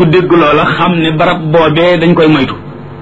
ku dégg loola xam ne barab boobee dañ koy moytu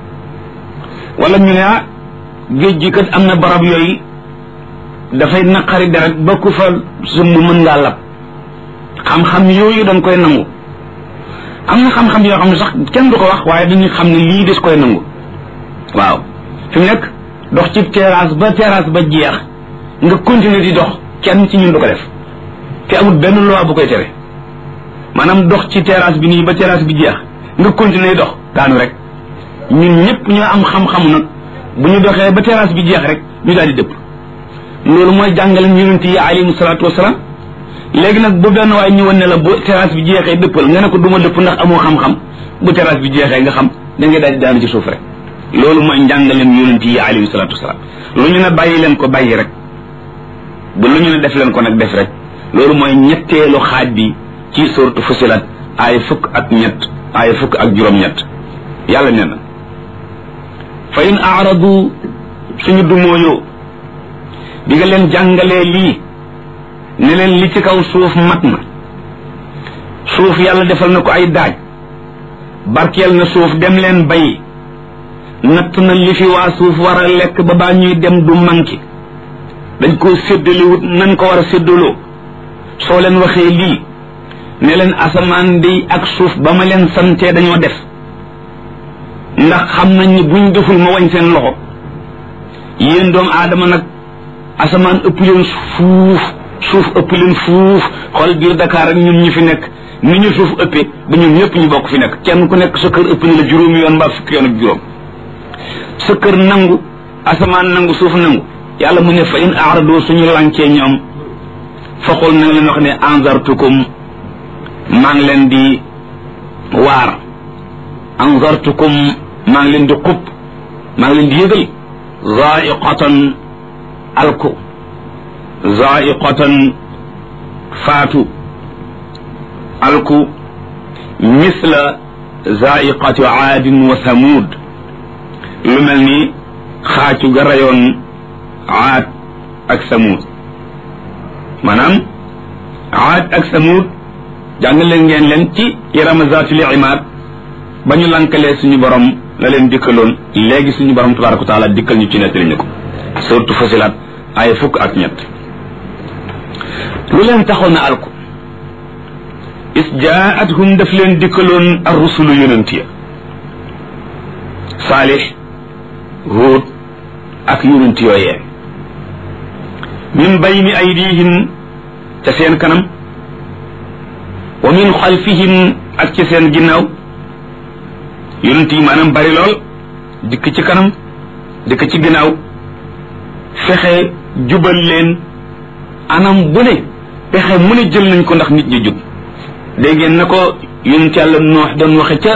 wala ñu ne géej gi kat am na barab yooyu dafay naqari deret ba ku fa sumb mën ngaa lab xam-xam yooyu dañ koy nangu am na xam-xam yoo xam ne sax kenn du ko wax waaye dañuy xam ne lii des koy nangu waaw fi mu nekk dox ci terrasse ba jeex nga continuer di dox kenn ci ñun du ko def te amul benn loi bu koy tere maanaam dox ci terrasse bi nii ba terrasse bi jeex nga continuer dox daanu rek ñun ñëpp ñoo am xam-xamu nag bu ñu doxee ba terrasse bi jeex rek ñu daal di dëpp loolu mooy jàngale yonent yi alayhimu salaatu wasalaam léegi nag bu benn waay ñëwoon ne la bu terrasse bi jeexee dëppal nga ne ko duma dëpp ndax amoo xam-xam bu terrasse bi jeexee nga xam da ngay daal di daanu ci suuf rek loolu mooy njàngaleem yonent yi alayhimu salaatu wasalaam lu ñu ne bàyyi leen ko bàyyi rek bu lu ñu ne def leen ko nag def rek loolu mooy ñetteelu xaaj bi ci suuratu Fussilat ay fukk ak juróom-ñett yàlla nee na fa in aaradu suñu dumóoyoo bi nga leen jàngalee lii ne leen li ci kaw suuf mat na suuf yàlla defal na ko ay daaj barkeel na suuf dem leen bay natt na li fi waa suuf war a lekk ba baa ñuy dem du manki dañ koo séddaliwut nañ ko war a séddaloo soo leen waxee lii ne leen asamaan day ak suuf ba ma leen santee dañoo def ndax xam nañ ni buñ deful ma wañ seen loxo yéen doomu aadama nag asamaan ëpp leen fuuf suuf ëpp leen fuuf xool biir Dakar ak ñun ñu fi nekk ni ñu suuf ëppee ba ñun ñëpp ñu bokk fi nekk kenn ku nekk sa kër ëpp ni la juróomi yoon mbaa fukki yoon ak juróom sa kër nangu asamaan nangu suuf nangu yàlla mu ne fa in aarado suñu lancee ñoom faxul na nga leen wax ne anzartukum maa ngi leen di waar anzartukum maa ngi leen di xub maa ngi leen di yëgal zaiqatan alku zaiqatan faatu alku misla zaiqati aadin wa thamud lu mel ni xaacu ga rayoon aad ak thamud maanaam aad ak thamud jàngale ngeen leen ci irama zaatil imaad ba ñu lankalee suñu borom la leen dikkaloon léegi suñu borom tabaaraka wa taala dikkal ñu ci nettali ñu ko surtout Fussilat ay fukk ak ñett lu leen taxoon na alku is jaa'athum daf leen dikkaloon ar rusulu yonent ya Saalix Huud ak yonent yooyee min bayni aydihim ca seen kanam wa min xalfihim ak ci seen ginnaaw yonent yi maanaam bari lool dikk ci kanam dikk ci ginnaaw fexe jubal leen anam bu ne pexe mu ne jël nañ ko ndax nit ñi jub dégg ngeen na ko yonent yàlla Noox doon waxe ca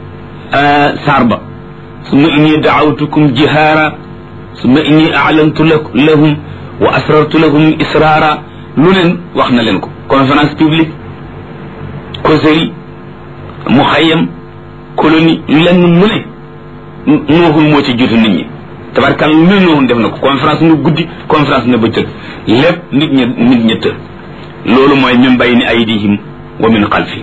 saar ba summa inni daawtukum jihaara summa inni a'lantu lahum wa asrartu lahum israara lu leen wax na leen ko conférence publique causerie muxayyam colonie lenn lu ne nooxul moo ci jiitu nit ñi tabarkal lu ne nooxul def na ko conférence na guddi conférence na bëccëg lépp nit ñi të loolu mooy min bayni aydihim wa min xalfi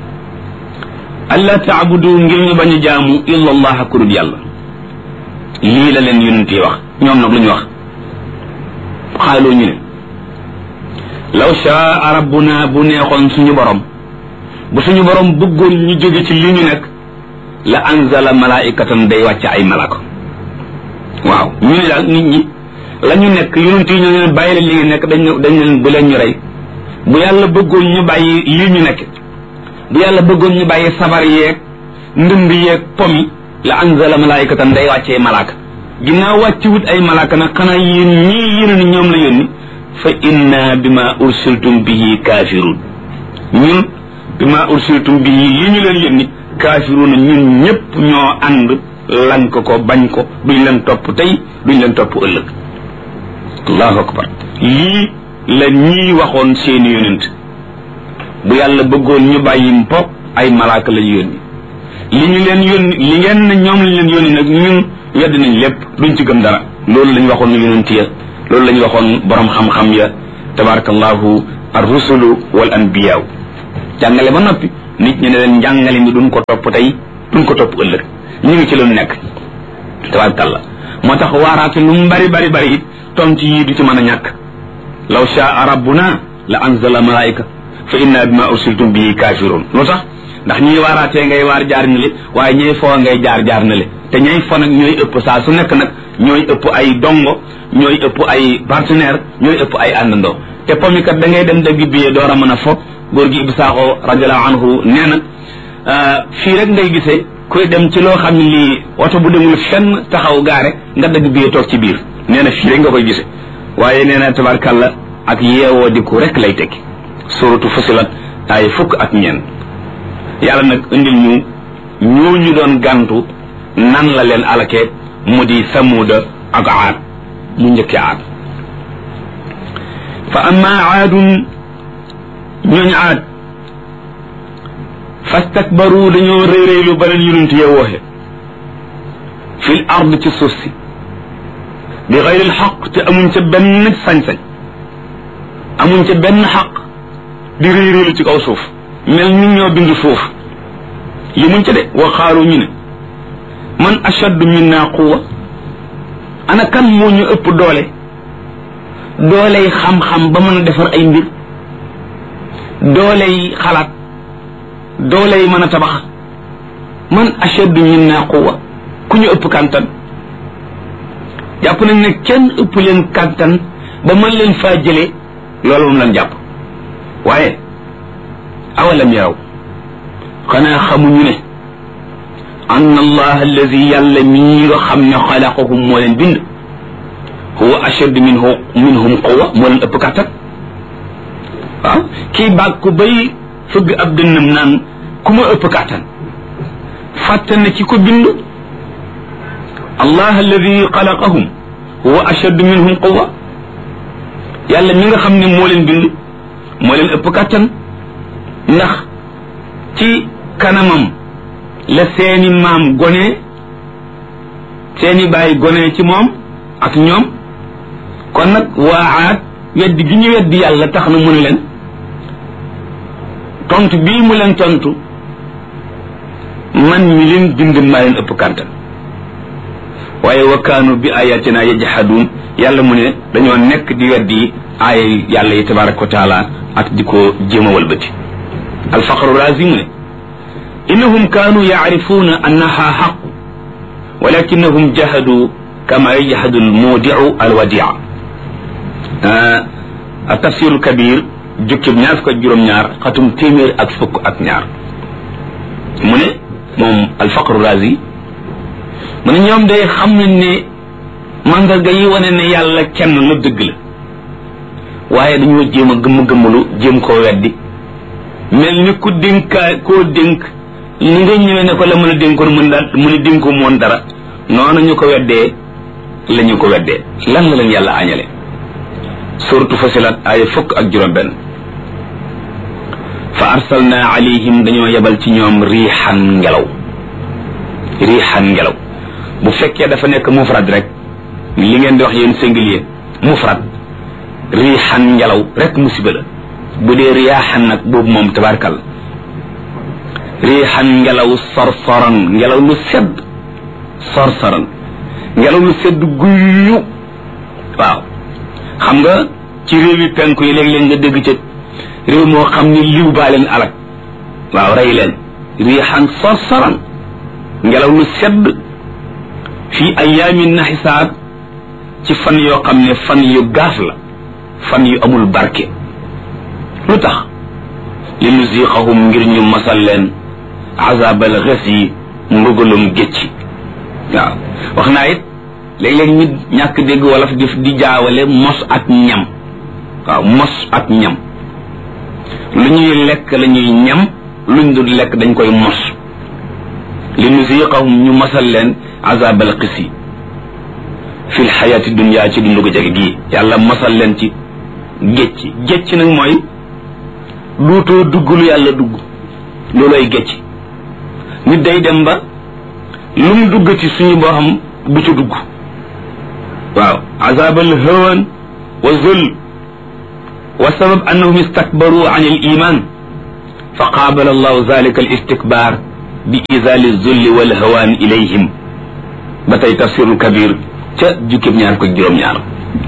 alla taabudu ngir ñu bañ a jaamu illa allah ku dul yàlla lii la leen yonent yi wax ñoom nag lu ñu wax xaaloo ñu ne law shaa rabbuna bu neexoon suñu borom bu suñu borom bëggoon ñu jóge ci li ñu nekk la anzala malaikatan day wàcc ay malaka waaw ñu ne daal nit ñi la ñu nekk yonent yi ñoo leen bàyyi leen li ngeen nekk dañ leen bu leen ñu rey bu yàlla bëggoon ñu bàyyi li ñu nekk bu yàlla bëggoon ñu bàyyi sabar yeeg ndënd yeeg pomi la anzala malaikatan day wàccee malaka ginnaaw wàcci wut ay malaka nag xanaa yéen ñii yéen ñoom la yónni fa inna bima ursiltum bihi kafirun ñun bima ursiltum bihi li ñu leen yónni kafiruna ñun ñëpp ñoo ànd lank ko bañ ko duñ leen topp tey duñ leen topp ëllëg allahu akbar lii la ñii waxoon seeni yonent bu yàlla bëggoon ñu bàyyi mpo ay malaaka lañu yónni li ñu leen yónni li ngeen ne ñoom lañ leen yónni nag ñun yedd nañ lépp duñ ci gëm dara loolu lañ waxoon yonent ya loolu lañ waxoon borom xam-xam ya tabarakallahu ar rusulu wal anbiyaaw jàngale ba noppi nit ñi ne leen njàngale mi duñ ko topp tey duñ ko topp ëllëg ñu ngi ci lu nekk tabaarkalla moo tax waaraate lu mu bari bari bari it tom ci yii du ci mën a ñàkk law shaa rabbuna la anzala malaika fa inna bima ursiltum bihi kafirun lu tax ndax ñiy waaraatee ngay waar jaar na le waaye ñay foo ngay jaar na le te ñay fo nag ñooy ëpp saa su nekk nag ñooy ëpp ay dongo ñooy ëpp ay partenaire ñooy ëpp ay àndandoo te pomikat da ngay dem dëgg biyee door a mën a fo góor gi Ibou Sakho radiallahu anhu nee na fii rek ngay gisee kuy dem ci loo xam ne lii oto bu demul fenn taxaw gaare nga dëgg biyee toog ci biir nee na fii rek nga koy gisee waaye nee na tabarkalla ak yeewoo di ku rek lay tekki suratu Fusilat ay fukk ak ñeent yàlla nag indil ñu ñooñu doon gàntu nan la leen alakee mu di samuuda ak aad mu njëkkee aad fa amma aadun ñooñu aad fastakbaru dañoo réyréylu ba leen yonent ya wooxe fil ard ci suuf si bi xayril xaq te amuñ ca benn sañ-sañ amuñ ca benn xaq di réyréylu ci kaw suuf mel ni ñoo bind suuf yi muñ ca de waxaaru ñu ne man ashaddu minna quwwa ana kan moo ñu ëpp dooley xam-xam ba mën a defar ay mbir dooley xalaat dooley mën a tabax man ashaddu minna quwwa ku ñu ëpp kàntan jàpp nañ ne kenn ëpp leen kàntan ba mën leen faa jëlee loolu moom lañ jàpp waaye awalam yaraw xanaa xamuñu ne anna allah alladi yàlla mii nga xam ne xalaqahum moo leen bind huwa ashaddu minhum quwwa moo leen ëpp kàttan waaw kii baag ku bay fëgg ab dënnam naan ku ma ëpp kàttan fàtte na ci ko bind allah alladi xalaqahum huwa ashaddu minhum quwwa yàlla mi nga xam ne moo leen bind moo leen ëpp kàttan ndax ci kanamam la seeni maam gone seeni baay gone ci moom ak ñoom kon nag waa aat weddi gi ñu weddi yàlla tax na mu ne leen tontu bii mu leen tontu man mi leen bind maa leen ëpp kàttan waaye wa kaanu bi ayatina yajhadun yàlla mu ne dañoo nekk di weddi aaya yàlla yi tabaraka wa taala ak di ko jéem a walbati alfaqru razi mu ne innahum kaanu yacrifuuna annaha xaq walakinahum jahadu kama yajhadu almuudiu alwadia atafsiru kabir jukkib ñaar fukk ak juróom-ñaar xatum téeméer ak fukk ak ñaar mu ne moom alfaqru razi mu ne ñoom day xam nañ ne mandarga yi wane ne yàlla kenn la dëgg la waaye dañoo jéem a gëmm-gëmmalu jéem koo weddi mel ni ku dénkaa koo dénk ni nga ñëwee ne ko la mën a dénkoon mën daal mu ne dénko moon dara noonu ñu ko weddee la ñu ko weddee lan la leen yàlla añale suratu Fusilat ay fukk ak juróom-benn fa arsalna alayhim dañoo yebal ci ñoom riixan ngelaw bu fekkee dafa nekk mufrad rek li ngeen di wax yéen singulier mufrad riixan ngelaw rek musiba la bu dee riyaaxan nag boobu moom tabarkal riixan ngelaw sorsoran ngelaw lu sedd sorsoran ngelaw lu sedd guyyu waaw xam nga ci réew yi penku yi léeg-léeg nga dégg ca réew moo xam ni liw baa leen alak waaw rey leen riixan sorsoran ngelaw lu sedd fii ayaamin naxisaat ci fan yoo xam ne fan yu gaaf la fan yu amul barke lu tax li nuziqahum ngir ñu masal leen azabal xes yi mbugalum gécci waaw wax naa it léeg-léeg nit ñàkk dégg wala di jaawale mos ak ñam waaw mos ak ñam lu ñuy lekk la ñuy ñam luñ dul lekk dañ koy mos li nuziqahum ñu masal leen azabal xis yi fi lxayaati dunia ci dundu ko jege gii yàlla masal leen ci gécci gécci nag mooy duutoo dugg lu yàlla dugg loolooy gécci nit day dem ba lu mu duggati suñu boo xam du ci dugg waaw azabal hawan wa zul wa sabab annahum istakbaru an al iman fa qaabala allahu zalika al istikbar bi izali zulli wal hawaan ilayhim ba tey tafsirul kabir ca jukkib ñaar ko juróom-ñaar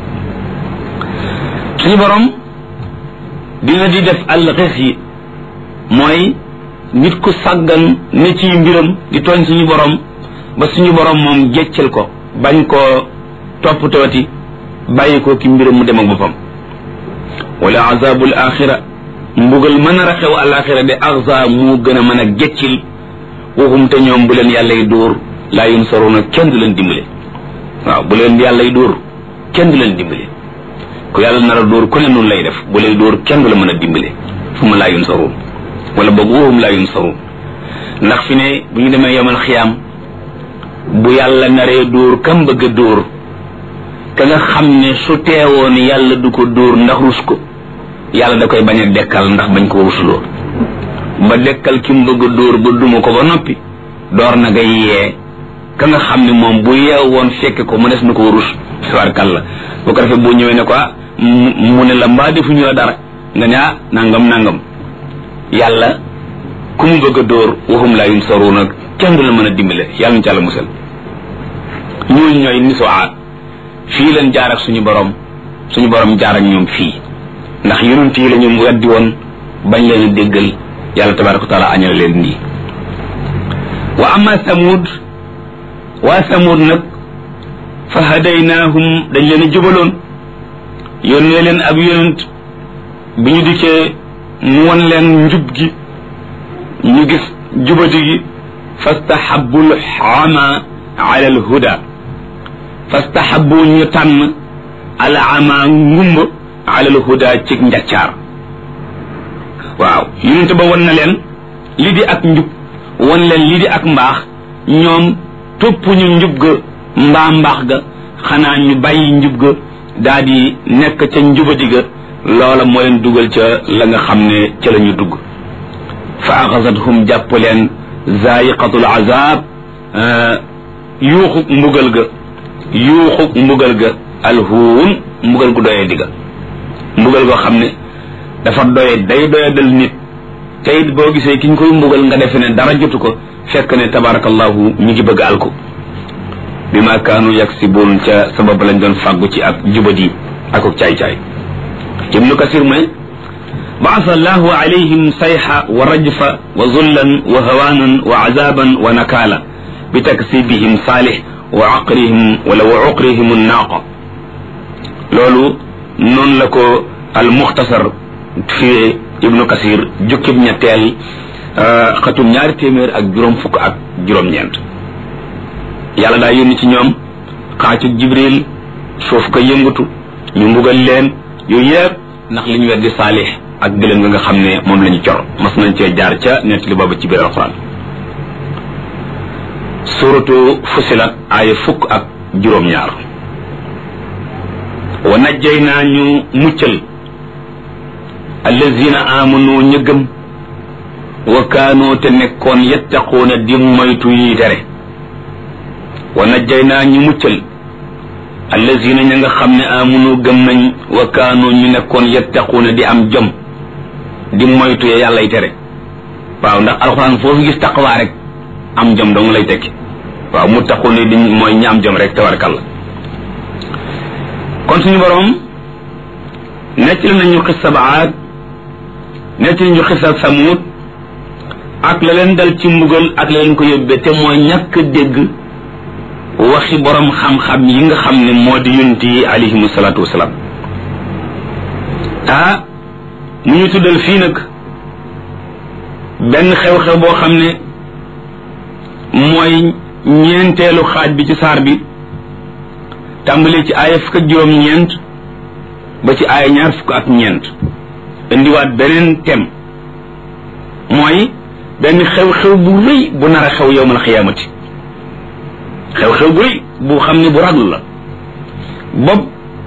suñu borom dina di def al xis yi mooy nit ku sàggan ne ci mbiram di tooñ suñu borom ba suñu borom moom jeccal ko bañ koo toppatooti bàyyi ko ki mbiram mu dem ak boppam wala azabul axira mbugal mën a xew alaxira de axza mu gën a mën a geccil waxum te ñoom bu leen yàlla y dóor laa yunsaruna kenn du leen dimbale waaw bu leen yàlla y dóor kenn du leen dimbale ku yàlla nar a dóor ku ne noonu lay def bu lay dóor kenn du la mën a dimbale fu ma laa yunsarun wala boog waxum laa yunsarun ndax fi ne bu ñu demee yomal xiyaam bu yàlla naree dóor kam bëgg a dóor ka nga xam ne su teewoon yàlla du ko dóor ndax rus ko yàlla da koy bañ a dekkal ndax bañ ko rusuloo ba dekkal ki mu bëgg a dóor ba duma ko ba noppi door na nga yee ka nga xam ne moom bu yeew woon fekke ko mu des na ko rus warkal la bu ko defee boo ñëwee ne ko mu ne la mbaa defuñu la dara nga ne nangam yàlla ku mu bëgg a dóor waxum laa yunsaruna kenn du la mën a dimbale yàlla ñu ci àlla musal ñooñu ñooy nisoaat fii leen jaar ak suñu borom jaar ak ñoom fii ndax yonent yi la ñu weddi woon bañ leen a déggal yàlla tabaraka wa taala añal leen nii wa amma samud waa samud nag fa hadaynaahum dañ leen a jubaloon yónnee leen ab yonent bi ñu dikkee mu won leen njub gi ñu gis jubati gi fastahabbu al-ama ala al-huda fastahabbu ñu tànn al-ama ngumba ala al-huda ci njaccaar waaw yonent ba won na leen li di ak njub won leen li di ak mbaax ñoom topp ñu njub ga mbaax ga xanaa ñu bàyyi njub ga daa di nekk ca njubadi ga loola moo leen dugal ca la nga xam ne ca la ñu dugg fa axasathum jàpp leen zaiqatul azab yuuxu mbugal ga alhuun mbugal gu doyee digga mbugal goo xam ne dafa day doyadal nit te it boo gisee ki ñu koy mbugal nga defe ne dara jotu ko fekk ne tabarakallahu ñu ngi bëgg alko bi ma kaanu yaksibuun ca sabab lañ doon fàggu ci ak jubadi ak caay-caay ibnu kasir mu baasa allahu alayhim sayha wa rajfa wa zullan wa hawaanan wa azaban wa nakaala bi taksibihim saalih wa aqrihim wala wa uqrihim annaaqa loolu noonu la ko al muxtasar fi ibnu kasir jukkib ñetteel xatum 200 ak juróom-ñeent yàlla daa yónni ci ñoom xaacug jibril suuf ko yëngatu ñu mbugal leen yooyu yëpp ndax li ñu weddi saalih ak gëléem nga xam ne moom la ñu cor mas nañ cee jaar ca nettali boobu ci biir alxuraan suratu fusilat aaya 10 ak juróom-ñaar wa najjaynaa ñu muccal allazina amanu ñu gëm wa kaanoo te nekkoon yattaquuna di moytu yi tere wa najjaynaa ñu muccal allazina ña nga xam ne amanu gëm nañ wa kaanoo ñu nekkoon yattaquuna di am jom di moytu ya yàllay tere waaw ndax alxuraan foofu gis taqwa rek am jom dong lay tekki waaw muttaquuna di mooy ñi am jom rek tabarakalla kon suñu borom nettali nañu xissa Aad nettali ñu xissa Samuud ak la leen dal ci mbugal ak la leen ko yóbbee te mooy ñàkk dégg waxi borom xam-xam yi nga xam ne moo di yonent yi alayhimu salaatu wasalaam mu ñu tuddal fii nag benn xew-xew boo xam ne mooy ñeenteelu xaaj bi ci saar bi tàmbalee ci aaya 1 ak juróom-ñeent ba ci aaya 2 fukk ak ñeent indiwaat beneen thème mooy benn xew-xew bu rëy bu nar a xew yowmal xiyaamati xew-xew bu rëy bu xam ne bu raglu la bopp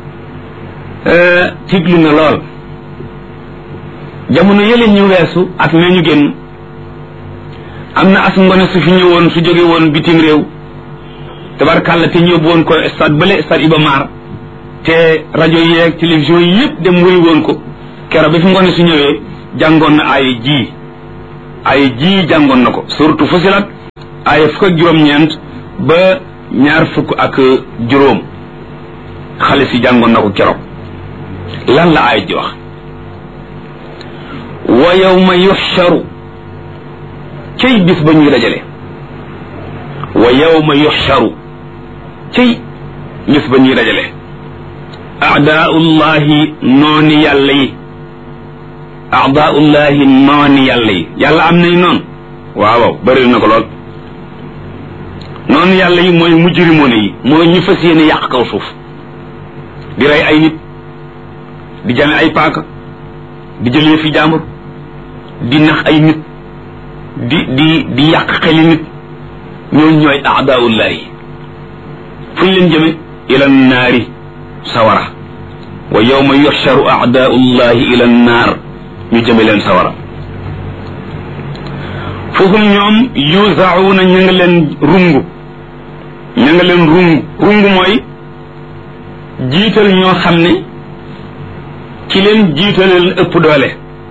tiglu na lool jamono yële ñu weesu at mee ñu génn am na as ngone su fi ñëwoon su jóge woon bitim réew tabarkàlla te ñëw woon ko stade bële stade Iba Mar te rajo yeeg télévision yi yëpp dem wuy woon ko keroog bi fi ngone su ñëwee jàngoon na ay ji ay ji jàngoon na ko suratu Fusilat ay fukk ak juróom-ñeent ba ñaar fukk ak juróom xale si jàngoon na ko keroog lan la ay ji wax wa yawma yuxsharu cay bis ba ñuy dajale wa yawma yuxsharu cay bis ba ñuy dajale aadaullahi nooni yàlla yi aadaullahi nooni yàlla yi yàlla am nay noonu waaw bëri na ko lool noonu yàlla yi mooy mujrimoon yi mooy ñu fas yéene yàq kaw suuf di rey ay nit di jame ay paaka di jëlee fi jàmbur di nax ay nit di yàq xeli nit ñooñu ñooy aadaullahi fu ñu leen jëme ila naari sawara wa yawma yuxsharu aadaullahi ila naar ñu jëme leen sawara foofu ñoom yuzauna ña nga leen rungu rungu mooy jiital ñoo xam ne ci leen jiitaleel ëpp doole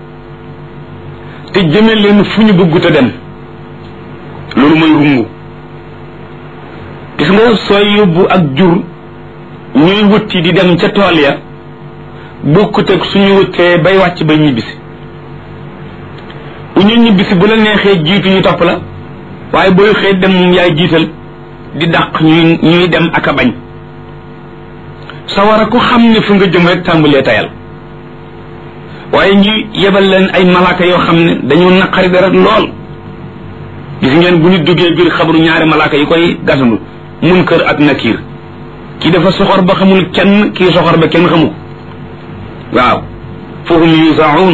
te jëme leen fu ñu bëggut a dem loolu mooy rungu gis nga sooy yóbbu ak jur ñuy wutti di dem ca tool ya bokkut ak suñu wuttee bay wàcc bay ñibbisi bu ñu ñibbisi bu la neexee jiitu ñu topp la waaye booy xëy dem yaay jiital di dàq ñuy dem ak a bañ sawara ku xam ne fu nga jëm rek tàmbalee tayal waaye ñu yebal leen ay malaaka yoo xam ne dañoo naqari dara lool gis ngeen bu ñu duggee biir xabaru ñaari malaaka yi koy gasandu Munkar ak Nakiir kii dafa soxor ba xamul kenn kii soxor ba kenn xamu ko waaw foofu ñu yusaun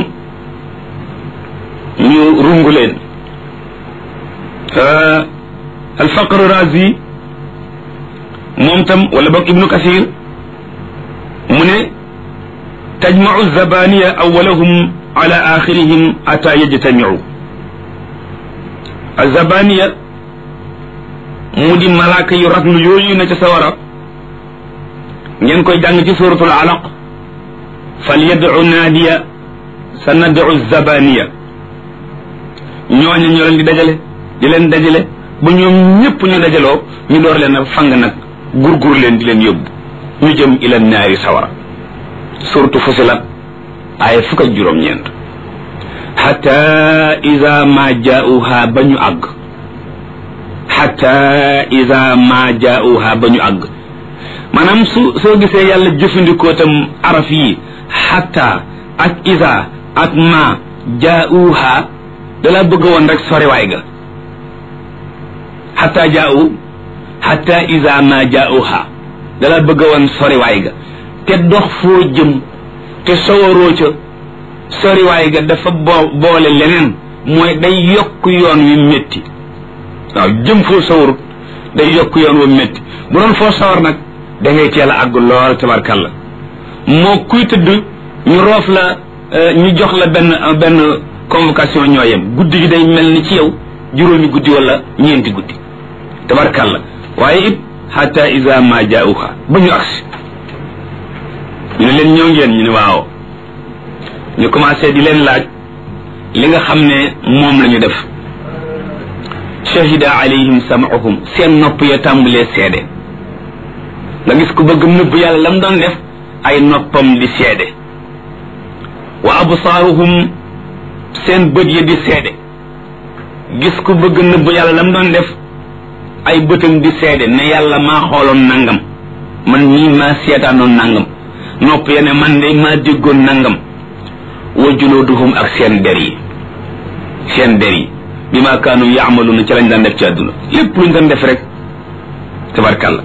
ñu rungu leen alfaqr razi moom tam wala boog ibnu kasir mu ne tajmau zabaniya awalahum ala axirihim ata yajtamiu azabaniya mu di malaaka yu raglu yooyu na ca sawara ngeen koy jàng ci suratul alaq fal yad'u naadiya sa nad'u zabaniya ñooñu ñoo leen di dajale ba ñoom ñëpp ñu dajaloo ñu door leen a fang nag gurgur leen di leen yóbbu ñu jëm ila naari sawara suratu Fusilat ay fukk ak juróom-ñeent hatta iza ma jaa'uha ba ñu àgg hatta iza ma jaa'uha ba ñu àgg maanaam soo gisee yàlla jëfandikoo tam araf yi hatta ak iza ak ma jaa'uha dalaa bëgg woon rek soriwaay ga hatta jaa'u hatta iza ma jaa'uha dalaa bëgg woon soriwaay ga te dox foo jëm te sawaroo ca soriwaay ga dafa boole leneen mooy day yokk yoon wi métti waaw jëm foo sawarut day yokk yoon wi métti bu doon foo sawar nag da ngay teel a àgg lool tabarkalla moo kuy tëdd ñu roof la ñu jox la benn convocation ñoo yem guddi gi day mel ni ci yow juróomi guddi wala ñeenti guddi tabarkalla waaye it hatta iza ma jaa'uha ba ñu agsi ñu ne leen ñëw ngeen ñu ne waaw ñu commencé di leen laaj li nga xam ne moom la ñu def shahida alayhim sam'uhum seen nopp ya tàmbalee seede nga gis ku bëgg nëbb yàlla lam doon def ay noppam di seede wa absaaruhum seen bët ya di seede gis ku bëgg nëbb yàlla lam doon def ay bëtam di seede ne yàlla maa xooloon nangam man ñii maa seetaanoon nangam nopp ya ne man de maa déggoon nangam wa julooduhum ak seen der yi bi ma kaanu yaamaluuna ci lañ daan def ci àdduna lépp luñ doon def rek tabarkalla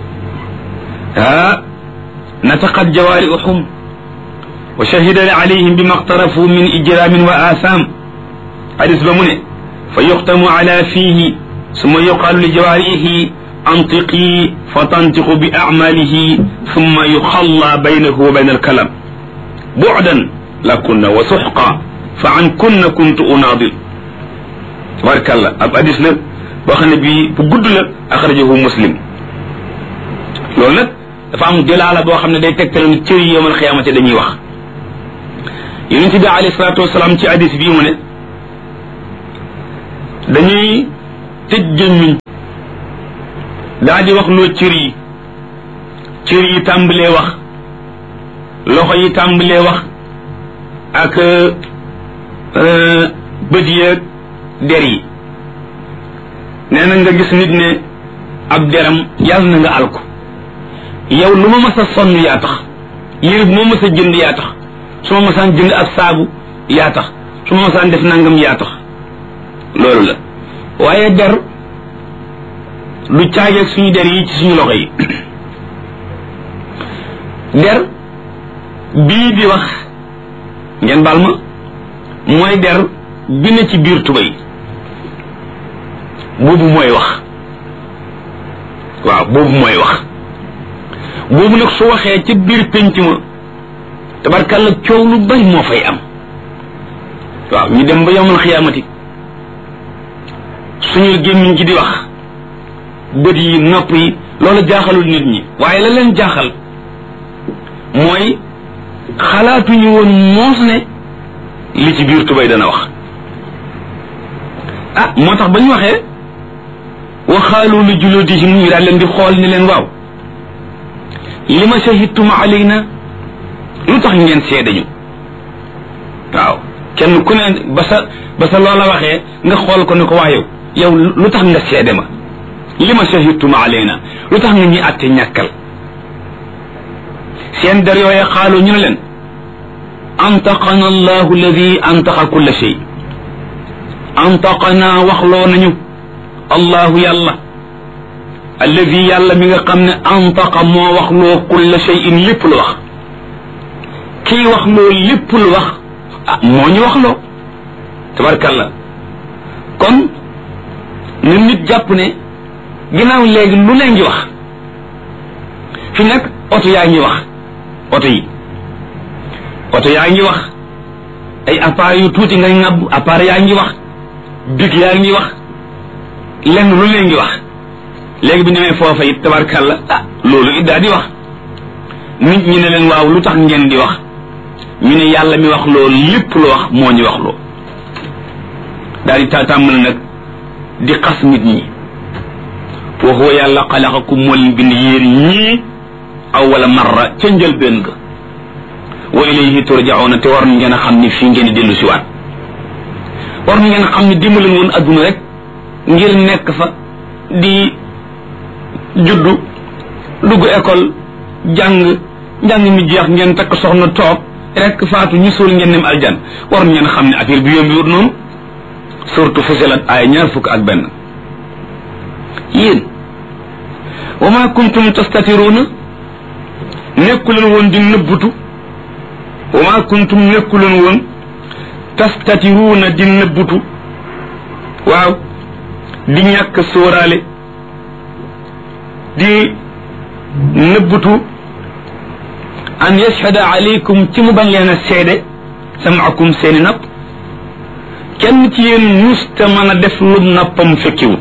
nataqat jawaarihum wa shahida alayhim bima iqtarafu min ijramin wa atham hadis ba mu ne fa yuxtamu ala fiihi summa yuqaalu li jawaarihi antiqi fa tantiqu bi acmalihi summa yuxalla baynahu wa bayna alkalam bucdan lakunna wa suxqa fa an kunna kuntu unaadir tabarkalla ab hadis la boo xam ne bii bu gudd la axrajahu muslim loolu nag dafa am jëlaala boo xam ne day tegtal ni cër yi yawmal xiyaamati dañuy wax yonent bi alayhi salaatu wasalaam ci hadis bii mu ne dañuy tëj gémmiñ daa di wax loo cër yi tàmbalee wax loxo yi tàmbalee wax ak bët yeeg der yi nee na nga gis nit ne ab deram yàlla na nga alko yow lu ma mas a sonn yaa tax yére bu ma mas a jënd yaa tax su ma masaan jënd ak saabu yaa tax su ma masaan def nangam yaa tax loolu la waaye der lu caageeg suñu der yi ci suñu loxo yi der bii di wax ngeen baal ma mooy der bi ne ci biir tubéy boobu mooy wax waaw boobu mooy wax boobu nag su waxee ci biir pénc ma tabarkàlla coow lu bari moo fay am waaw ñu dem ba yawmal xiyaamati suñu gémmiñ ci di wax bët yi nopp yi loolu jaaxalul nit ñi waaye la leen jaaxal mooy xalaatuñu woon moos ne li ci biir tubay dana wax moo tax ba ñu waxee waxaalu li juludihim ñu daal leen di xool ni leen waaw li ma shahidtum alayna lu tax ngeen seede ñu waaw kenn ku ne ba sa loola waxee nga xool ko ne ko waa yow lu tax nga seede ma li ma shahidtum alayna lu tax nga ñuy àtte ñàkkal seen der yooye xaalu ñu ne leen antaqana allahu alladi antaqa kulla shay antaqana waxloo nañu allahu yàlla alladi yàlla mi nga xam ne antaqa moo waxloo kulla shayin lépp lu wax kii waxloo lépp lu wax moo ñu waxloo tabarkalla kon na nit jàpp ne ginnaaw léegi lu ne ngi wax fi nag oto yaa ngi wax oto yaa ngi wax ay appareils yu tuuti ngay ŋàbb appareil yaa ngi wax big yaa ngi wax lenn lu ne ngi wax léegi bi ñëwee foofa it tabarkalla loolu it daa di wax nit ñi ne leen waaw lu tax ngeen di wax ñu ne yàlla mi wax loolu lépp lu wax moo ñu wax loo daal di tàmbali nag di xas nit ñi wa huwa yàlla xalaqakum moo leen bind yéen ñii awwala marra ca njëlbéen ga wa ilayhi turjauna te war ngeen a xam ni fii ngeen di dellu si waat war ngeen a xam ni dimbaleen woon adduna rek ngir nekk fa di juddu dugg école njàng mi jeex ngeen takk soxna toog rek faatu ñu suul ngeen dem aljan war ngeen a xam ne affaire bi yombi wut noonu surtout Fussilat ay 21 yéen wa ma kuntum tastatiruuna nekkuleen woon di nëbbutu wa ma kuntum nekkuleen woon tastatiruuna di nëbbutu waaw di ñàkk sóoraale di nëbbutu an yashhada alaykum ci mu bañ leen a seede samaakum seeni napp kenn ci yéen musta mën a def lu nappam fekkiwut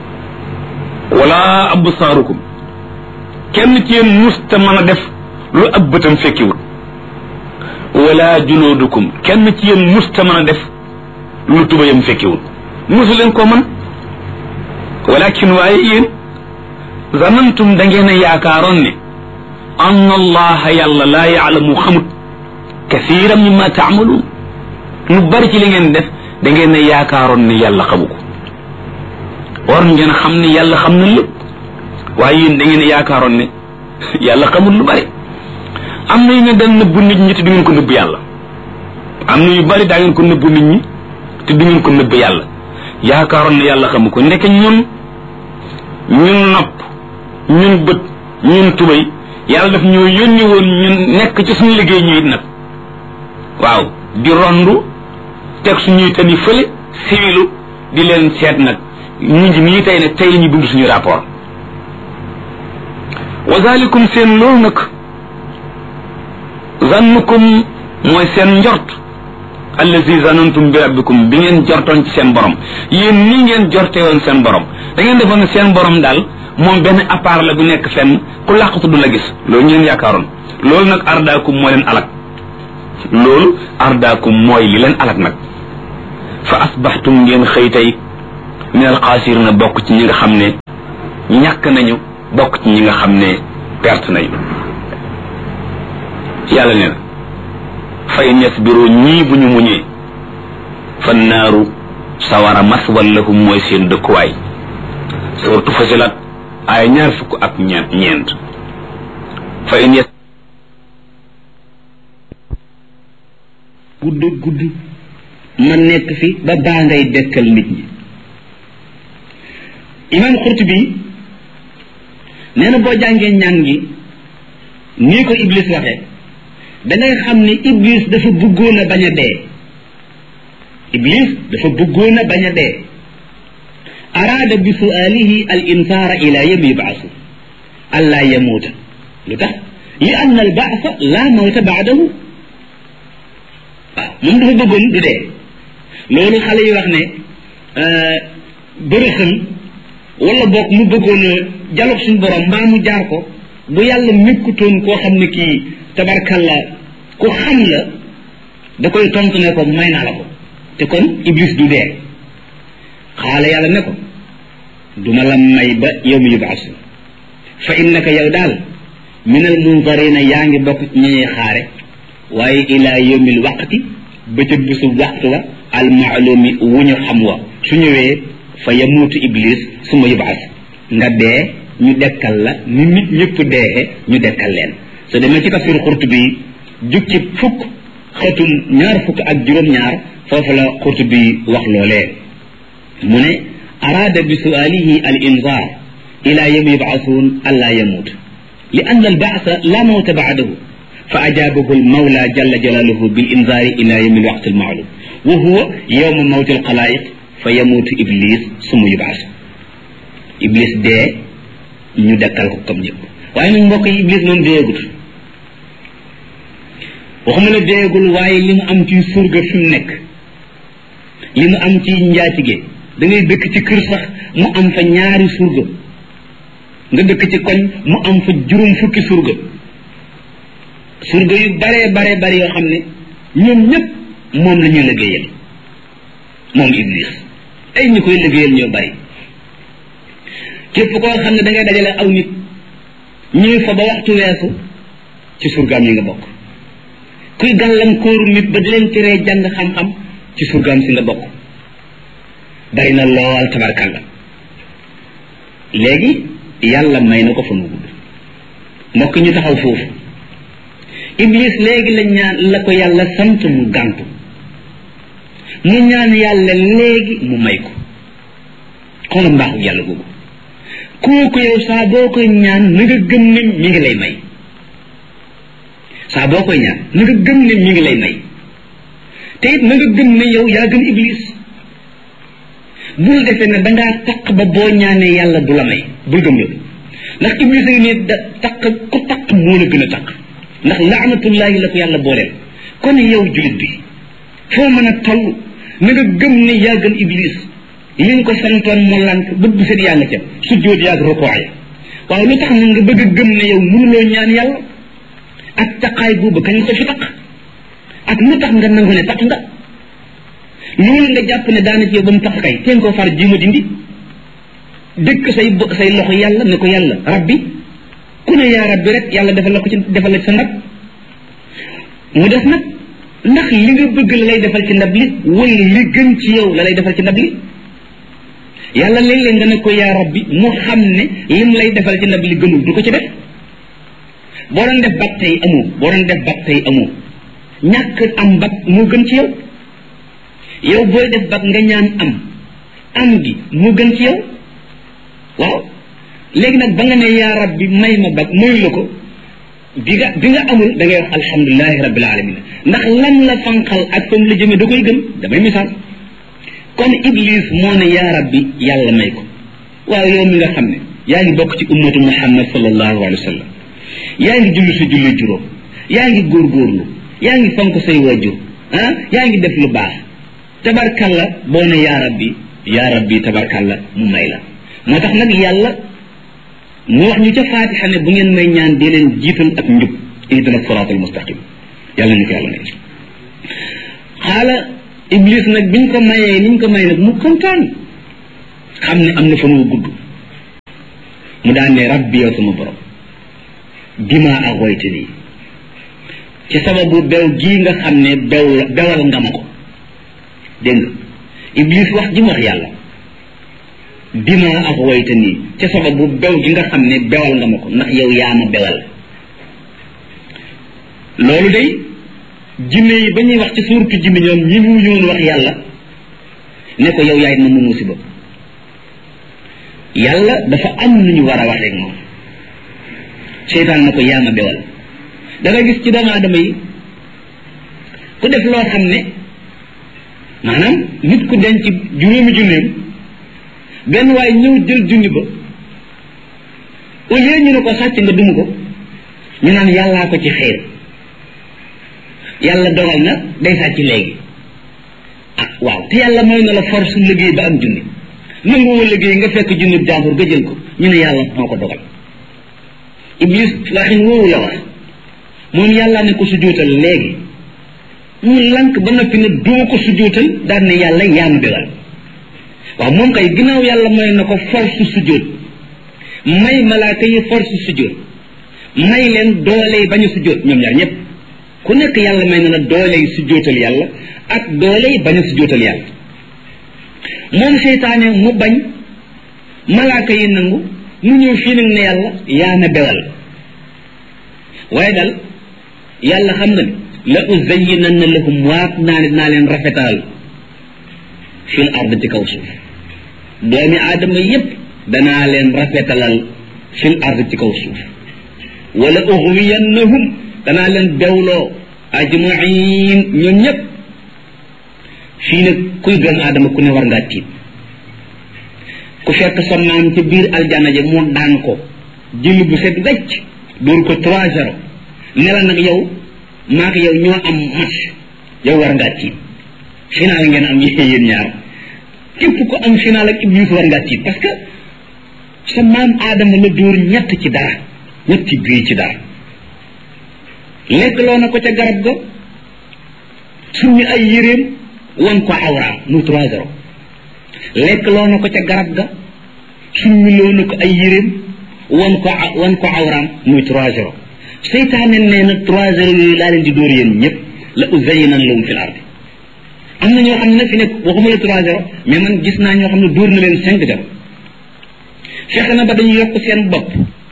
wala absaarukum kenn ci yéen musta mën a def lu ab bëtam fekkiwut wala junuudukum kenn ci yéen musta mën a def lu tubayam fekkiwut musu leen ko mën walakin waaye yéen zanantum da ngeen a yaakaaroon ne anna allaha yàlla laa yaalamu xamut kathiran mimma taamaluun lu bari ci li ngeen def da ngeen a yaakaaroon ne yàlla xamu ko war ngeen a xam ne yàlla xam na lépp waaye yéen da ngeen a yaakaaroon ne yàlla xamul lu bari am na yu ngeen daan nëbbu nit ñi te du ngeen ko nëbb yàlla am na yu bari daa ngeen ko nëbbu nit ñi te du ngeen ko nëbb yàlla yaakaaroon ne yàlla xamu ko ndeke ñun nopp ñun bët ñun tubay yàlla daf ñoo yónni woon ñun nekk ci suñu liggéey ñu it nag waaw di rondu teg suñuy tani fële siwilu di leen seet nag ñu ngi nii tey ne tey la ñu bind suñu rapport wa zalikum seen loolu nag zannukum mooy seen njort allazi zanantum bi rabbikum bi ngeen jortoon ci seen borom yéen nii ngeen jorte woon seen borom da ngeen defoon ne seen borom daal moom benn appareil la bu nekk fenn ku làqatu du la gis loolu ñu leen yaakaaroon loolu nag ardaakum moo leen alak loolu ardaakum mooy li leen alak nag fa asbaxtum ngeen xëy tey minal xaasirina bokk ci ñi nga xam ne ñàkk nañu bokk ci ñi nga xam ne perte nañu yàlla nee na fa in yasbiru ñii bu ñu muñee fa naaru sawara maswal lahum mooy seen dëkkuwaay surtout Fussilat ay 20 fa in yas gudd ma nekk fi ba baa ngay dekkal nit ñi imam Qurtubi nee na boo jàngee ñaan gi nii ko Iblis waxee dangay xam ne Iblis dafa bëggoon a bañ a dee Iblis dafa bëggoon a bañ a dee araada bi su'aalihi al insaara ila yawmi yub'asu allaa yamuuta lu tax li anna al ba'sa laa mawta ba'dahu waaw moom dafa bëggoon du dee loolu xale yi wax ne bërëxën wala boog mu bëggoon a jaloog suñu borom mbaa mu jaar ko bu yàlla nekkutoon koo xam ne kii tabarkalla ku xam la da koy tontu ne ko may naa la ko te kon Iblis du dee xaala yàlla ne ko duma la may ba yawmi yub'asu fa innaka yow daal minal munzarina yaa ngi bokk ci ñuy xaare waaye ilaa yawmil waqti ba ca bisu waxtu wa al maalumi wu ñu xam wa su ñëwee fa yamuutu Iblis suma yub'as nga dee ñu dekkal la ni nit ñëpp deexe ñu dekkal leen soo demee ci tafsir Qurtubi jukki fukk xatum 22 foofu la Qurtubi wax loolee mu ne araada bi su'aalihi al inzar ila yawmi yub'asun allaa yamuut li anna al ba'sa la mawta ba'dahu fa ajaabahu al mawla jalla jalaaluhu bil inzari ila yawmi al waqti al ma'lum wa huwa yawmu mawti al xalaayiq fa yamuutu Iblis summa yub'as Iblis dee ñu dekkal ko comme ñëpp waaye nag mbokk yi Iblis moom deegut waxuma la deegul waaye li mu am ci surga fi mu nekk li mu am ci njaatige da ngay dëkk ci kër sax mu am fa 2 surga nga dëkk ci koñ mu am fa 5 fukki surga yu bare yoo xam ne ñoom ñëpp moom la ñuy liggéeyal moom Iblis ay ñu koy liggéeyal ñoo bari képp koo xam ne da ngay dajale aw nit ñuy fa ba waxtu weesu ci surgaam yi nga bokk kuy gàllankooru nit ba di leen teree jàng xam-xam ci surgaam si nga bokk bari na lool tabarkalla léegi yàlla may na ko fa mu gudd mbokk ñu taxaw foofu Iblis léegi la ko yàlla sant mu gàntu mu ñaan yàlla léegi mu may ko xoola mbaaxu yàlla googu kooku yow saa boo koy ñaan na nga gëm ne mi ngi lay may saa boo koy ñaan na nga gëm ne mi ngi lay may te it na nga gëm ne yow yaa gën Iblis bul defee ne dangaa taq ba boo ñaanee yàlla du la may bul gëm loolu ndax Iblis a ngi ne da taq ku taq moo la gën a taq ndax laanatullahi la ko yàlla booleel kon yow julit bi foo mën a toll na nga gëm ne yaa gën Iblis li nga ko santoon mu lànk bët bu set yaa nga ca sujjóot yaa ak rukoo ya waaw lu tax na nga bëgg a gëm ne yow mënuloo ñaan yàlla ak taqaay boobu kañ ko fi taq ak lu tax nga nangu ne taq nga loolu nga jàpp ne daana ci yow ba mu taq kay teen koo far jiima dindi dëkk say loxo yàlla ne ko yàlla rabbi ku ne yaa rabbi rek yàlla defal la ko ci defal la ci sa ndab mu def nag ndax li nga bëgg la lay defal ci ndab li wala li gën ci yow la lay defal ci ndab li yàlla léeg-léeg nga ne ko yaa rabbi mu xam ne lim lay defal ci ndab li gënul du ko ci def boo doon def bag tey amoo ñàkk am bag moo gën ci yow booy def bag nga ñaan am gi moo gën ci yow waaw léegi nag ba nga ne yaa rabbi may ma bag mayu la ko bi nga amul da ngay wax alhamdulilahi rabbil alamin ndax lam la fanqal ak fam la jëme da koy gën damay misaal kon Iblis moo ne yaa rabbi yàlla may ko waaw yow mi nga xam ne yaa ngi bokk ci ummatu muhammad sallallahu alayhi wa sallam yaa ngi julli sa julli juróom yaa ngi góorgóorlu yaa ngi fonk say wajur yaa ngi def lu baax tabarkalla boo ne yaa rabbi tabarkalla mu may la moo tax nag yàlla mu wax ñu ca Faatiha ne bu ngeen may ñaan dee leen jiital ak njub ihdina siraatal mustaqim yàlla ñu ko yàlla may xaala Iblis nag biñ ko mayee niñ ko may nag mu kontaan xam ne am na fan wu gudd mu daan ne rabbi yow sama borom bima aghwaytani ci sababu bew gii nga xam ne bewal nga ma ko dégg nga iblis wax ji wax yàlla bima aghwaytani ci sababu bew gi nga xam ne bewal nga ma ko ndax yow yaa ma bewal loolu day jinne yi ba ñuy wax ci suurtu jinne ñoom ñi mu ñoon wax yàlla ne ko yow yaay na mu musiba yàlla dafa am lu ñu war a wax rek moom seytaan na ko yaa ma bewal da nga gis ci doomu aadama yi ku def loo xam ne maanaam nit ku denc juróomi junneem benn waaye ñëw jël junni ba au lieu ñu ne ko sàcc nga dum ko ñu naan yàllaa ko ci xeer yàlla dogal na day sàcc léegi ah waaw te yàlla mooy na la force liggéey ba am junni nanguwoo liggéey nga fekk junni jàmbur nga jël ko ñu ne yàlla moo ko dogal iblis waxin woowu la wax moom yàlla ne ko sujjóotal léegi mu lank ba noppi ne duma ko sujjóotal daan ne yàlla yaa ma bewal waaw moom kay ginnaaw yàlla may na ko force sujjóot may malaaka yi force sujjóot may leen dooley bañ a sujjóot ñoom ñaar ñëpp ku nekk yàlla may na la dooley sujjóotal yàlla ak dooley bañ a sujjóotal yàlla moom seytaane mu bañ malaaka yi nangu mu ñëw fii nag ne yàlla yaa ma bewal waaye dal yàlla xam nga ne la uzayyinanna lahum waat naa leen rafetal fil ard ci kaw suuf doomi aadama yépp danaa leen rafetalal fil ard ci kaw suuf wala ughwiyannahum danaa leen bewloo ajmain ñoom ñépp fii nag kuy doomu aadama ku ne war ngaa tiit ku fekk sa maam ci biir aljana ja mu daan ko jël bu set wecc dóor ko 3-0 ne la nag yow maak yow ñoo am match yow war ngaa tiit final ngeen am yéen ñaar képp ko am final ak iblis war ngaa tiit parce que sa maam aadama la dóor ñett ci dara ñetti bii ci dara lekk loo na ko ca garab ga summi ay yéreem wan ko awraam muy 3-0 lekk loo na ko ca garab ga summi loo na ko ay yéreem wan ko awraam muy 3-0 seytaane nee na 3-0 yooyu laa leen di dóor yéen ñëpp la uzayyinan lahum fil ardi am na ñoo xam ne fi nekk waxuma la 3-0 mais man gis naa ñoo xam ne dóor na leen 5-0 fexe na ba dañu yokk seen bopp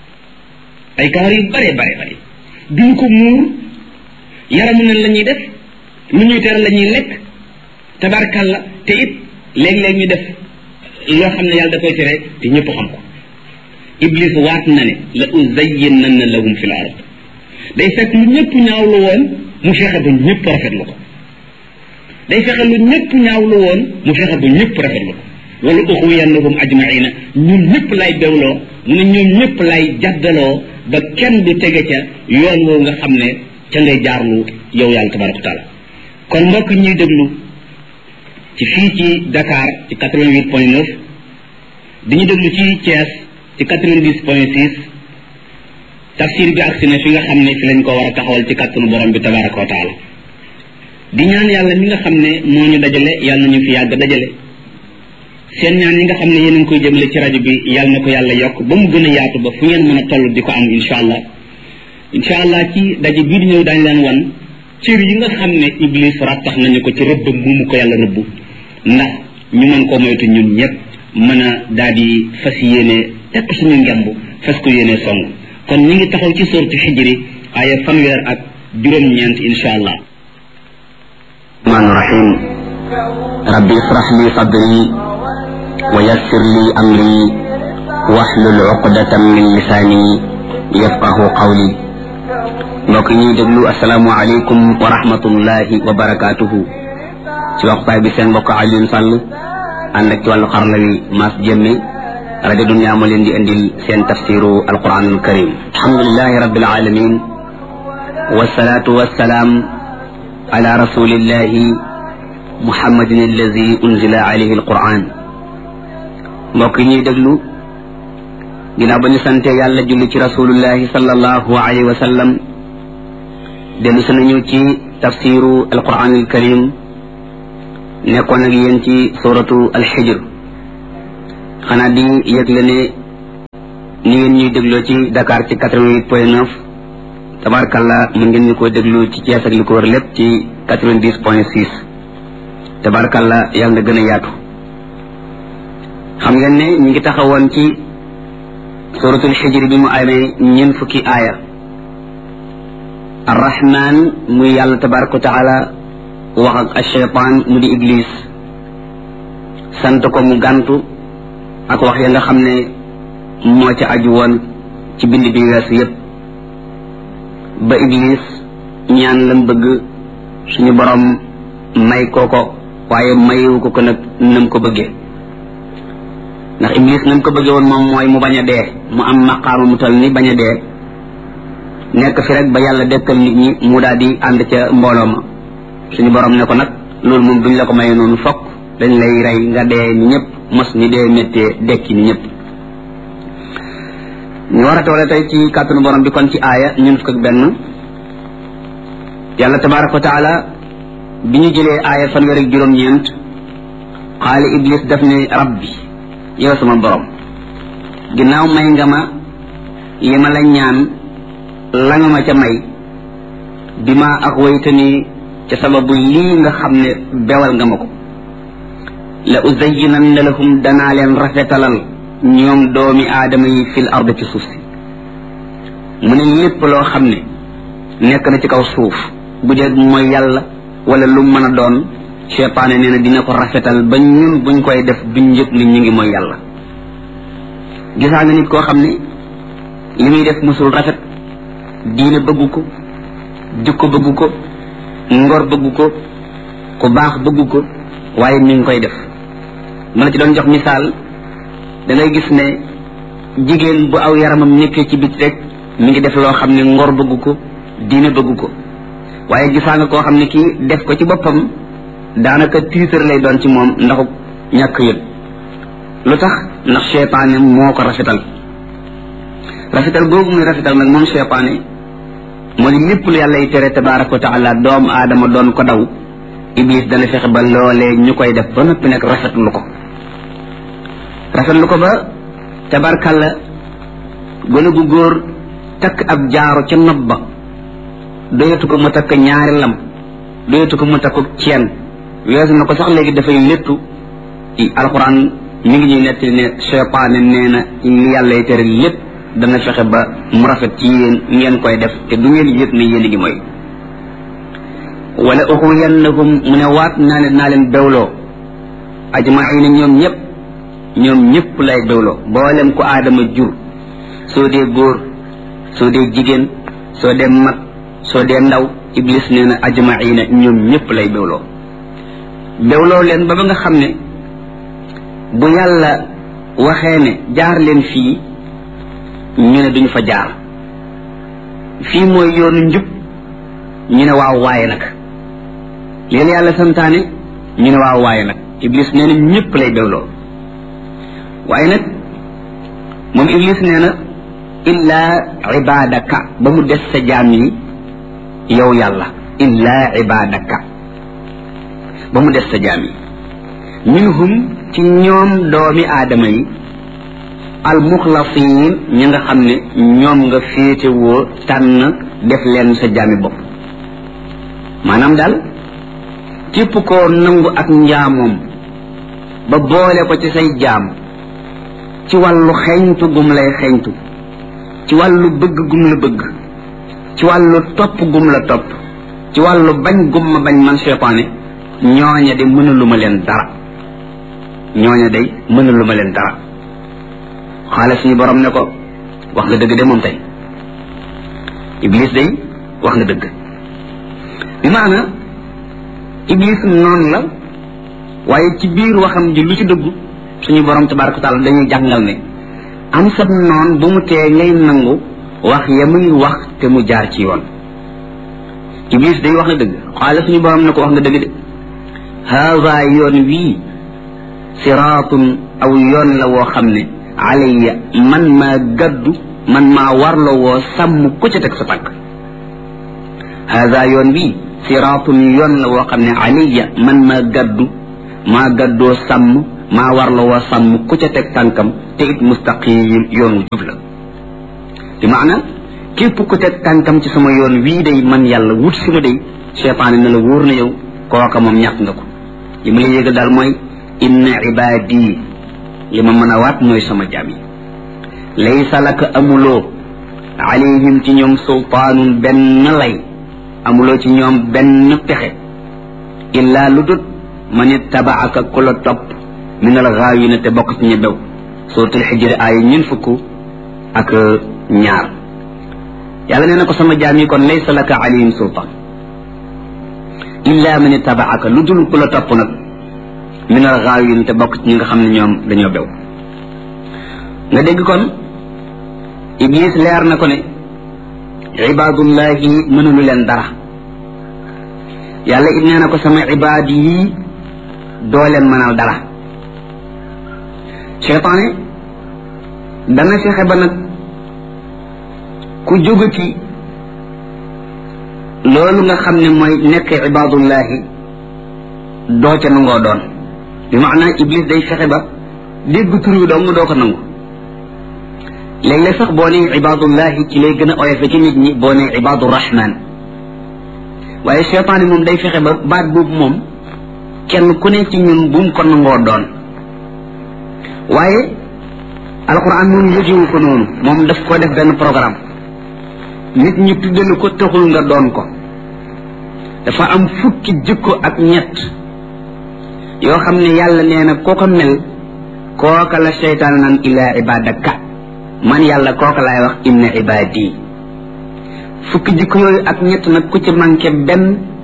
ay kawar yu bare bare bare duñ ko muur yaramu nen la ñuy def lu ñuy tere la ñuy lekk tabarkalla te it léeg-léeg ñu def loo xam ne yàlla da koy tere te ñëpp xam ko iblis waat na ne la uzayyinanna lahum fil ard day fekk lu ñëpp ñaawlu woon mu fexe ba ñëpp rafetlu ko day fexe lu ñëpp ñaawlu woon mu fexe ba ñëpp rafetlu ko wala uxwiyannahum ajmaina ñun ñëpp lay bewloo mu ne ñoom ñëpp lay jaddaloo ba kenn du tege ca yoon woowu nga xam ne ca ngay jaarlu yow yàlla tabaraka wa taala kon mbokk ñuy déglu ci fii ci Dakar ci 88.9 diñu déglu ci Thiès ci 90.6 tafsir bi agsi na fi nga xam ne fi lañ ko war a taxawal ci kàttanu borom bi tabaraka wa taala di ñaan yàlla mi nga xam ne moo ñu dajale yàlla nañu fi yàgg dajale seen ñaan yi nga xam ne yéen a ngi koy jëmale ci rajo bi yàlla na ko yàlla yokk ba mu gën a yaatu ba fu ngeen mën a toll di ko am incha allah ci daje bii di ñëw daañu leen wan cër yi nga xam ne iblis rattax nañu ko ci rëbb bu mu ko yàlla rëbb ndax ñu mën koo moytu ñun ñëpp mën a daal di fas yéene tekk suñu ngemb fas ko yéene song kon ñu ngi taxaw ci sourate Hijr aaya fanweer incha allah. rahmaani rahim rabbi israh li sadri wa yassir li amri wahlul uqdatan min lisani yafqahu qawli mbokk ñuy déglu asalaamu aleykum wa rahmatullahi wa barakatuhu ci waxtaay bi seen mbokk Alioune Sall ànd ak ci wàllu xarala wi Mass Jemme rajo Dunya moo leen di indil seen tafsiru alquranul karim alhamdulillahi rabbil alamin wassalatu wassalaam ala rasulillahi muhammadin allazi unzila alayhi alquran mbokk ñuy déglu ginnaaw ba ñu sante yàlla julli ci rasulullahi sallallahu alayhi wa sallam dellu si nañu ci tafsiru alquran alkarim nekkoon ak yéen ci suratu alxijr xanaa di yëgle ne ni ngeen ñuy dégloo ci Dakar ci 88.9 tabarkalla mën ngeen ñu ko déglu ci Thiès ak li ko wër lépp ci 90.6 tabarkalla yàlla na gën a yaatu. xam ngeen ne ñu ngi taxawoon ci suratul xijri bi mu amee ñeent fukki aaya. arrahman muy yàlla tabaraka wa taala wax ak ashaytaan mu di iblis sant ko mu gàntu ak wax ya nga xam ne moo ca aju woon ci bind bi weesu yépp ba iblis ñaan lam bëgg suñu borom may kooko waaye mayewu ko nag nam ko bëggee ndax iblis nam ko bëggee woon moom mooy mu bañ a dee mu am maqaama mu toll ni bañ a dee nekk fi rek ba yàlla dekkal nit ñi mu daal di ànd ca mbooloo ma suñu borom ne ko nag loolu moom duñ la ko maye noonu fokk dañ lay rey nga dee ni ñëpp mos ni dee méttee dekki ni ñëpp. ñu war a toole tey ci kàttanu borom bi kon ci aaya ñun fukk ak benn yàlla tabaraka wa taala bi ñu jëlee aaya fanweer ak juróom-ñeent xaali iblis daf ne rabbi yow sama borom ginnaaw may nga ma li ma la ñaan la nga ma ca may bi ma ak waytani ca sababu lii nga xam ne bewal nga ma ko la uzayyinanna lahum danaa leen rafetalal ñoom doomi aadama yi fil ard ci suuf si mu ne lépp loo xam ne nekk na ci kaw suuf bu dee mooy yàlla wala lu mën a doon seytaane nee na dina ko rafetal ba ñun buñ koy def duñ yëg ni ñu ngi mooy yàlla. gisaa nga nit koo xam ne li muy def musul rafet diine bëggu ko jikko bëggu ko ngor bëggu ko ku baax bëggu ko waaye mi ngi koy def. ma la ci doon jox misaal da ngay gis ne jigéen bu aw yaramam nekkee ci bit rek mi ngi def loo xam ne ngor bëggu ko diine bëggu ko waaye gisaa nga koo xam ne kii def ko ci boppam daanaka tiitar lay doon ci moom ndaxu ñàkk yëg lu tax ndax seytaane moo ko rafetal googu muy rafetal nag moom seytaane moo di lépp lu yàlla yi tere tabaraka wa taala doomu aadama doon ko daw iblis dana fexe ba loolee ñu koy def ba noppi nag rafetlu ko ba tabarkalla gone gu góor takk ab jaaro ca nopp ba doyatu ko mu takk ñaari lam doyatu ko mu takk ceen weesu na ko sax léegi dafay léttu alxuraan mi ngi ñuy nettali ne seytaane nee na li yàlla yi tere lépp dana fexe ba mu rafet ci yéen ngeen koy def te du ngeen yëg ne yéen a ngi mooy wala uxuyannahum mu ne waat naa ne naa leen bewloo ajmaina ñoom ñëpp lay bewloo boolem ko aadama jur soo dee góor soo dee jigéen soo dee mag soo dee ndaw iblis nee na ajmaina ñoom ñëpp lay bewloo leen ba nga xam ne bu yàlla waxee ne jaar leen fii ñu ne duñu fa jaar fii mooy yoonu njub ñu ne waaw waaye nag leen yàlla santaane ñu ne waaw waaye nag iblis nee na ñëpp lay bewloo waaye nag moom iblis nee na illaa ibadaka ba mu des sa jaam yi yow yàlla illaa ibadaka ba mu des sa jaam yi minhum ci ñoom doomi aadama yi almuxlasiin ñi nga xam ne ñoom nga féetewoo tànn def leen sa jaami bopp maanaam daal képp koo nangu ak njaamoom ba boole ko ci say jaam ci wàllu xeeñtu gum lay xeeñtu ci wàllu bëgg gum la bëgg ci wàllu topp gum la topp ci wàllu bañ gum ma bañ man seytaane ñooña de mënaluma leen dara xaale suñu borom ne ko wax nga dëgg de moom tey iblis day wax nga dëgg bi maana iblis noonu la waaye ci biir waxam ji lu ci dëggu suñu borom tabaraka wa taala dañuy jàngal ne am sab noon bu mu tee ngay nangu wax ya muy wax te mu jaar ci yoon iblis day wax na dëgg xaale suñu borom ne ko wax nga dëgg de haada yoon wii siraatun aw yoon la woo xam ne alayya man maa gaddu man maa warla woo sàmm ku ca teg sa tànk haada yoon bii siraatun yoon la woo xam ne alayya man maa gaddoo sàmm maa war la wa sàmm ku ca teg tànkam te it mustaqim yoonu jub la di maana képp ku teg tànkam ci sama yoon wii day man yàlla wut si ma day cheytaane ne la wóor na yow kooka moom ñàkk nga ko li ma la yégal daal mooy inna ibaadi li ma mën a waat mooy sama jaam yi laysa laka amuloo alayhim ci ñoom sultaanun benn lay amuloo ci ñoom benn pexe illaa lu dut man ittabaaka ku la topp min al gaawina te bokk ci ña bew suratul xijri aaya ñun fukk ak ñaar yàlla nee na ko sama jaam yi kon laysa laka alayhim sultaan illa man ittabaaka lu dul ku la topp nag min al gaawina te bokk ci ñi nga xam ne ñoom dañoo bew nga dégg kon iblis leer na ko ne ibaadullahi mënulu leen dara yàlla it nee na ko sama ibaad yi doo leen mënal dara cheytaane dana fexe ba nag ku jógati loolu nga xam ne mooy nekk ibaadullahi doo ca nangoo doon bi maanaa iblis day fexe ba dégg tur wi dong doo ko nangu léeg-léeg sax boo nee ibaadullahi ci lay gën a oyofe ci nit ñi boo nee ibaadu rahman waaye cheytaane moom day fexe ba baat boobu moom kenn ku ne ci ñun bu mu ko nangoo doon waaye alquran moom yëgewu ko noonu moom daf ko def benn programme nit ñi tuddalu ko taxul nga doon ko dafa am fukki jikko ak ñett yoo xam ne yàlla nee na koo ko mel kooka la cheytaan naan illa ibadaka man yàlla kooka laay wax inna ibadi fukki jikko yooyu ak ñett nag ku ci manqué benn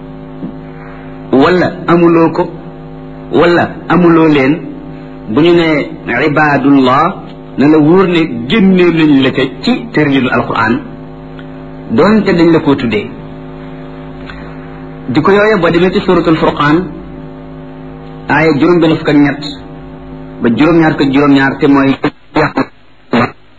wala amuloo ko wala amuloo leen bu ñu ne ibadullah na la wóor ne génnee nañ la ca ci tërjinu alquran doonte dañ la koo tuddee jikko yooyu boo demee ci suratul furqaan aaya juróom benn fukk ak ñett ba juróom-ñaar ko juróom-ñaar te mooy